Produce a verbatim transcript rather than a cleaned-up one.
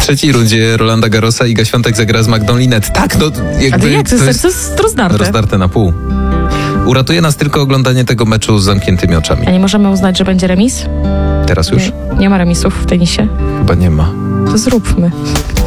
trzeciej rundzie Rolanda Garrosa Iga Świątek zagra z Magdą Linet. Tak, no jakby... Ale jak? To, to jest, to jest rozdarte. rozdarte na pół. Uratuje nas tylko oglądanie tego meczu z zamkniętymi oczami. A nie możemy uznać, że będzie remis? Teraz już? Nie, nie ma remisów w tenisie? Chyba nie ma. To zróbmy.